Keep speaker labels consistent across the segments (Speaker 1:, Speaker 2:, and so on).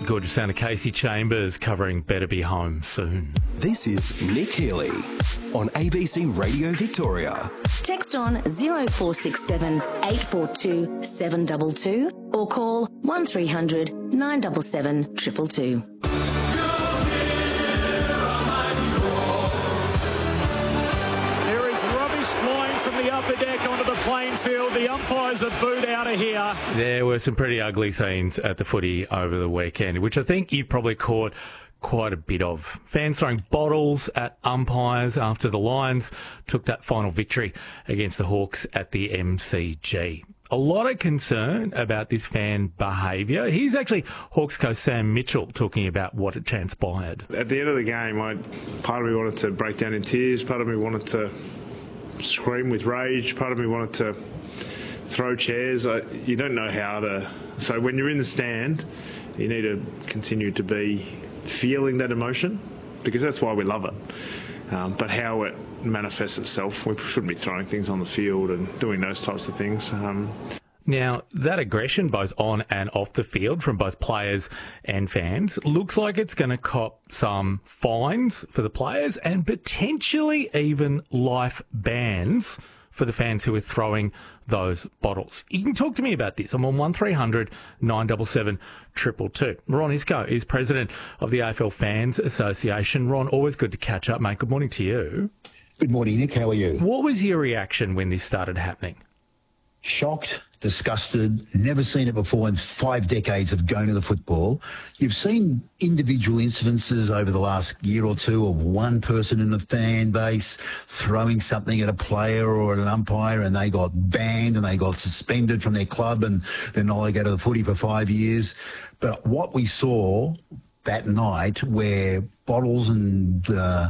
Speaker 1: Gorgeous sound of Casey Chambers covering Better Be Home Soon.
Speaker 2: This is Nick Healy on ABC Radio Victoria.
Speaker 3: Text on 0467 842 722 or call 1300 977 222.
Speaker 4: There is rubbish flying from the upper deck onto the playing field. The umpires are booed out of here.
Speaker 1: There were some pretty ugly scenes at the footy over the weekend, which I think you probably caught quite a bit of. Fans throwing bottles at umpires after the Lions took that final victory against the Hawks at the MCG. A lot of concern about this fan behaviour. Here's actually Hawks coach Sam Mitchell talking about what had transpired.
Speaker 5: At the end of the game, part of me wanted to break down in tears, part of me wanted to scream with rage, part of me wanted to throw chairs. You don't know how to. So when you're in the stand, you need to continue to be feeling that emotion, because that's why we love it. But how it manifests itself, we shouldn't be throwing things on the field and doing those types of things.
Speaker 1: Now, that aggression, both on and off the field, from both players and fans, looks like it's going to cop some fines for the players and potentially even life bans for the fans who are throwing those bottles. You can talk to me about this. I'm on 1300 977 222. Ron Isco is president of the AFL Fans Association. Ron, always good to catch up, mate. Good morning to you.
Speaker 6: Good morning, Nick. How are you?
Speaker 1: What was your reaction when this started happening?
Speaker 6: Shocked, disgusted, never seen it before in 5 decades of going to the football. You've seen individual incidences over the last year or two of one person in the fan base throwing something at a player or at an umpire, and they got banned and they got suspended from their club and they're not allowed to go to the footy for 5 years. But what we saw that night, where bottles and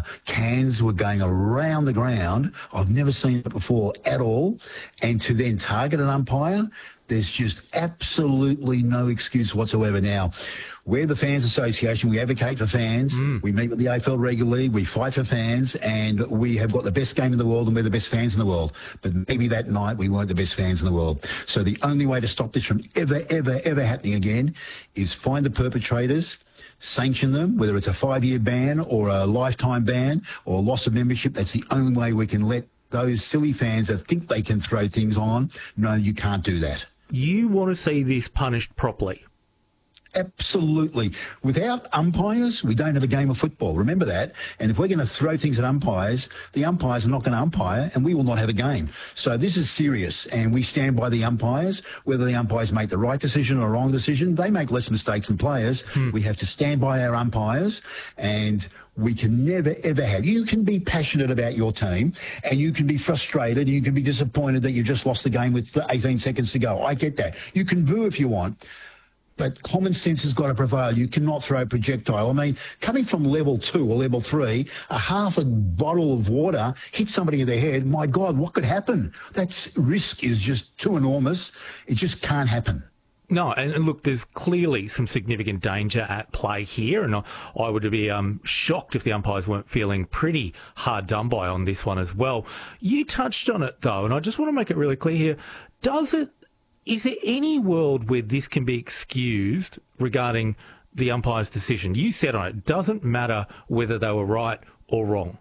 Speaker 6: cans were going around the ground, I've never seen it before at all. And to then target an umpire, there's just absolutely no excuse whatsoever. Now, we're the Fans Association. We advocate for fans. We meet with the AFL regularly. We fight for fans, and we have got the best game in the world, and we're the best fans in the world. But maybe that night we weren't the best fans in the world. So the only way to stop this from ever happening again is find the perpetrators, sanction them, whether it's a 5-year ban or a lifetime ban or loss of membership. That's the only way we can let those silly fans that think they can throw things on. No, you can't do that.
Speaker 1: You want to see this punished properly?
Speaker 6: Absolutely. Without umpires, we don't have a game of football. Remember that. And if we're going to throw things at umpires, the umpires are not going to umpire and we will not have a game. So this is serious, and we stand by the umpires. Whether the umpires make the right decision or wrong decision, they make less mistakes than players. We have to stand by our umpires, and we can never, ever have. You can be passionate about your team and you can be frustrated and you can be disappointed that you just lost the game with 18 seconds to go. I get that. You can boo if you want. But common sense has got to prevail. You cannot throw a projectile. I mean, coming from level 2 or level 3, a half a bottle of water hit somebody in the head. My God, what could happen? That risk is just too enormous. It just can't happen.
Speaker 1: No, and look, there's clearly some significant danger at play here, and I would be shocked if the umpires weren't feeling pretty hard done by on this one as well. You touched on it, though, and I just want to make it really clear here. Is there any world where this can be excused regarding the umpire's decision? You said on it doesn't matter whether they were right or wrong.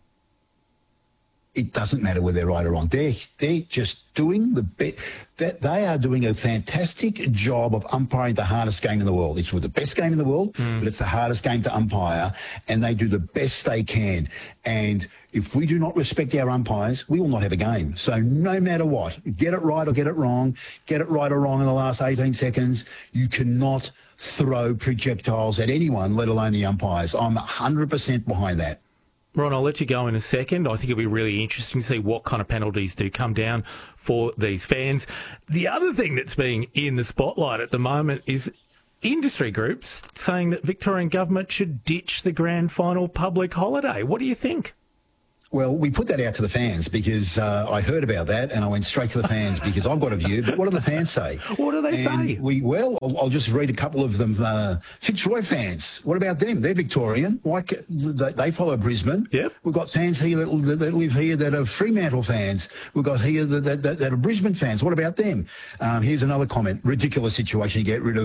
Speaker 6: It doesn't matter whether they're right or wrong. They're just doing they are doing a fantastic job of umpiring the hardest game in the world. It's the best game in the world, but it's the hardest game to umpire, and they do the best they can. And if we do not respect our umpires, we will not have a game. So no matter what, get it right or get it wrong, get it right or wrong in the last 18 seconds, you cannot throw projectiles at anyone, let alone the umpires. I'm 100% behind that.
Speaker 1: Ron, I'll let you go in a second. I think it'll be really interesting to see what kind of penalties do come down for these fans. The other thing that's being in the spotlight at the moment is industry groups saying that Victorian government should ditch the grand final public holiday. What do you think?
Speaker 6: Well, we put that out to the fans because I heard about that and I went straight to the fans because I've got a view. But what do the fans say?
Speaker 1: What do they say?
Speaker 6: I'll just read a couple of them. Fitzroy fans, what about them? They're Victorian. They follow Brisbane.
Speaker 1: Yep.
Speaker 6: We've got fans here that live here that are Fremantle fans. We've got here that are Brisbane fans. What about them? Here's another comment. Ridiculous situation to get rid of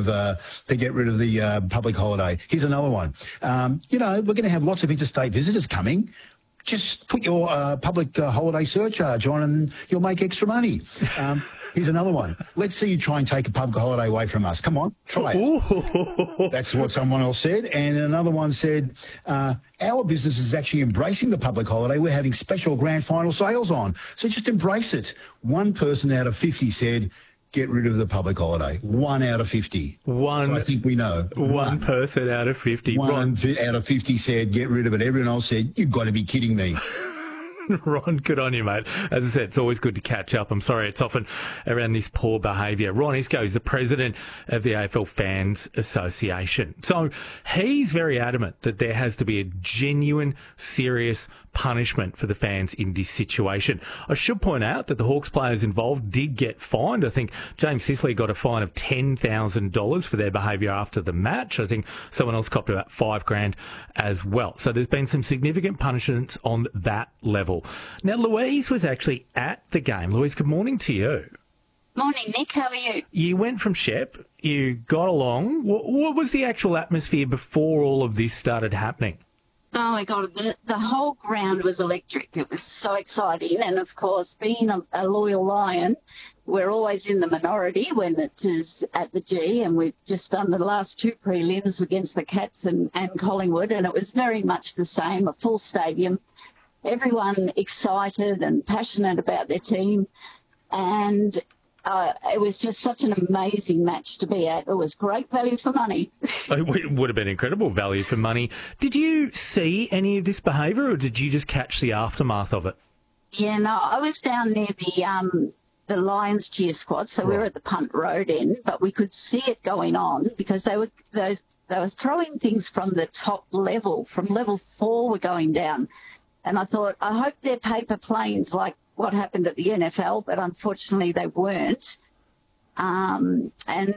Speaker 6: the public holiday. Here's another one. We're going to have lots of interstate visitors coming. Just put your public holiday surcharge on and you'll make extra money. Here's another one. Let's see you try and take a public holiday away from us. Come on, try it. That's what someone else said. And another one said, our business is actually embracing the public holiday. We're having special grand final sales on. So just embrace it. One person out of 50 said, get rid of the public holiday. 1 out of 50. So I think we know.
Speaker 1: One person out of 50.
Speaker 6: One out of 50 said, get rid of it. Everyone else said, you've got to be kidding me.
Speaker 1: Ron, good on you, mate. As I said, it's always good to catch up. I'm sorry, it's often around this poor behaviour. Ron Isco is the president of the AFL Fans Association. So he's very adamant that there has to be a genuine, serious punishment for the fans in this situation. I should point out that the Hawks players involved did get fined. I think James Sicily got a fine of $10,000 for their behaviour after the match. I think someone else copped about $5,000 as well. So there's been some significant punishments on that level. Now, Louise was actually at the game. Louise, good morning to you.
Speaker 7: Morning, Nick. How are you?
Speaker 1: You went from Shep. You got along. What was the actual atmosphere before all of this started happening?
Speaker 7: Oh, my God. The whole ground was electric. It was so exciting. And, of course, being a loyal Lion, we're always in the minority when it is at the G. And we've just done the last 2 prelims against the Cats and Collingwood. And it was very much the same, a full stadium. Everyone excited and passionate about their team. And it was just such an amazing match to be at. It was great value for money.
Speaker 1: It would have been incredible value for money. Did you see any of this behaviour or did you just catch the aftermath of it?
Speaker 7: Yeah, no, I was down near the Lions cheer squad, so we were at the punt road end, but we could see it going on because they were throwing things from the top level, from level 4 were going down. And I thought, I hope they're paper planes like what happened at the NFL, but unfortunately they weren't. And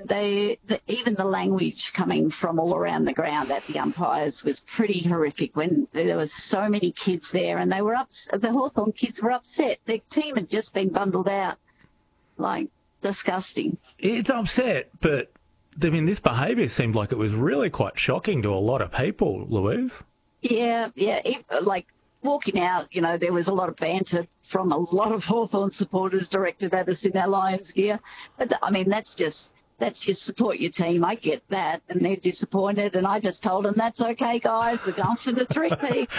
Speaker 7: even the language coming from all around the ground at the umpires was pretty horrific when there was so many kids there and they were the Hawthorn kids were upset. Their team had just been bundled out. Like, disgusting. It's
Speaker 1: upset, but I mean, this behaviour seemed like it was really quite shocking to a lot of people, Louise.
Speaker 7: Yeah. Walking out, there was a lot of banter from a lot of Hawthorn supporters directed at us in our Lions gear. But, that's just support your team. I get that. And they're disappointed. And I just told them, that's okay, guys. We're going for the 3P.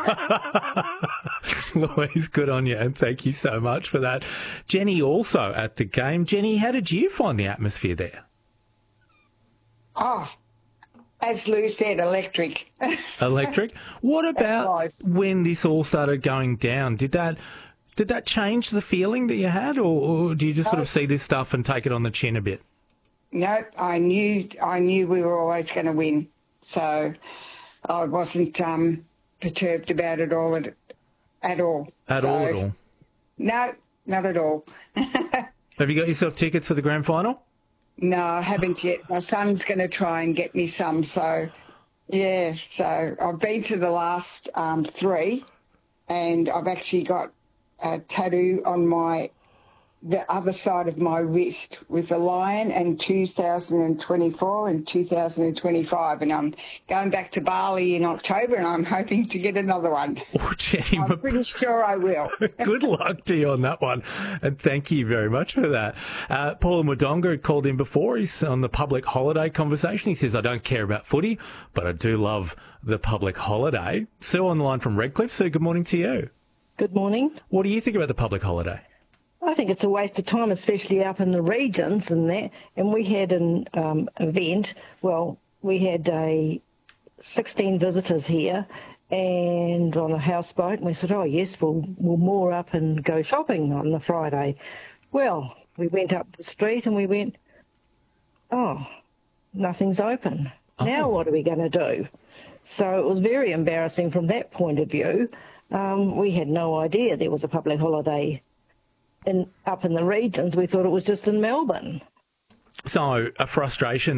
Speaker 1: Louise, good on you. And thank you so much for that. Jenny also at the game. Jenny, how did you find the atmosphere there?
Speaker 8: Oh, as Lou said, electric.
Speaker 1: Electric? What about when this all started going down? Did that change the feeling that you had, or do you just sort of see this stuff and take it on the chin a bit?
Speaker 8: No, I knew we were always going to win, so I wasn't perturbed about it all at all.
Speaker 1: At all?
Speaker 8: No, not at all.
Speaker 1: Have you got yourself tickets for the grand final?
Speaker 8: No, I haven't yet. My son's going to try and get me some. So, yeah. So I've been to the last 3, and I've actually got a tattoo on the other side of my wrist with a lion in 2024 and 2025. And I'm going back to Bali in October and I'm hoping to get another one.
Speaker 1: Oh, Jenny,
Speaker 8: I'm pretty sure I will.
Speaker 1: Good luck to you on that one. And thank you very much for that. Paul Mwadonga called in before. He's on the public holiday conversation. He says, I don't care about footy, but I do love the public holiday. Sue on the line from Redcliffe. Sue, good morning to you.
Speaker 9: Good morning.
Speaker 1: What do you think about the public holiday?
Speaker 9: I think it's a waste of time, especially up in the regions and that. And we had an event. Well, we had 16 visitors here and on a houseboat. And we said, oh, yes, we'll moor up and go shopping on the Friday. Well, we went up the street and we went, oh, nothing's open. Oh. Now what are we going to do? So it was very embarrassing from that point of view. We had no idea there was a public holiday up in the regions. We thought it was just in Melbourne.
Speaker 1: So a frustration